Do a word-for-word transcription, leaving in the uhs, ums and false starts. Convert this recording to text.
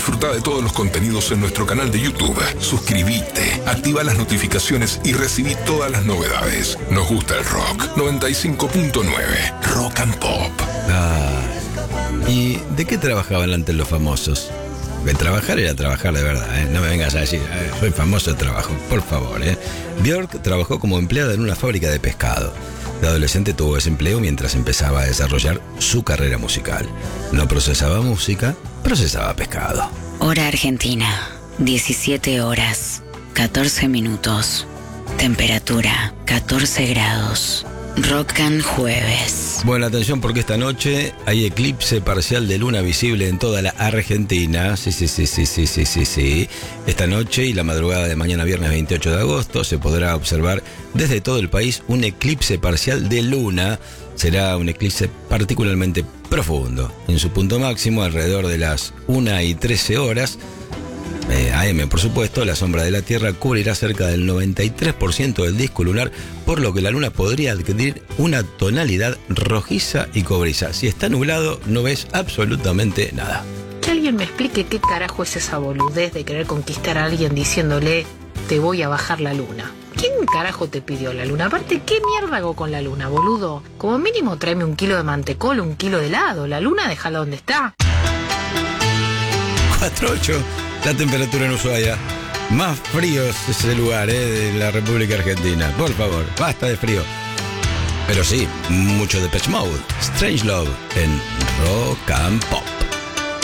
Disfruta de todos los contenidos en nuestro canal de YouTube. Suscríbete, activa las notificaciones y recibí todas las novedades. Nos gusta el rock. noventa y cinco punto nueve Rock and Pop. Ah, ¿y de qué trabajaban antes los famosos? De trabajar era trabajar de verdad, ¿eh? No me vengas a decir, eh, soy famoso de trabajo, por favor, ¿eh? Björk trabajó como empleada en una fábrica de pescado. De adolescente tuvo ese empleo mientras empezaba a desarrollar su carrera musical. No procesaba música, procesaba pescado. Hora Argentina, diecisiete horas, catorce minutos. Temperatura, catorce grados. Rock and Jueves. Bueno, atención porque esta noche hay eclipse parcial de luna visible en toda la Argentina. Sí, sí, sí, sí, sí, sí, sí, sí. Esta noche y la madrugada de mañana viernes veintiocho de agosto se podrá observar desde todo el país un eclipse parcial de luna. Será un eclipse particularmente profundo. En su punto máximo, alrededor de las una y trece horas, Eh, A M, por supuesto, la sombra de la Tierra cubrirá cerca del noventa y tres por ciento del disco lunar, por lo que la Luna podría adquirir una tonalidad rojiza y cobriza. Si está nublado, no ves absolutamente nada. Que alguien me explique qué carajo es esa boludez de querer conquistar a alguien diciéndole te voy a bajar la luna. ¿Quién carajo te pidió la luna? Aparte, ¿qué mierda hago con la luna, boludo? Como mínimo tráeme un kilo de mantecol, un kilo de helado. La luna déjala donde está. cuatro ocho La temperatura en Ushuaia. Más frío es ese lugar, ¿eh? De la República Argentina. Por favor, basta de frío. Pero sí, mucho de Depeche Mode. Strange Love en Rock and Pop.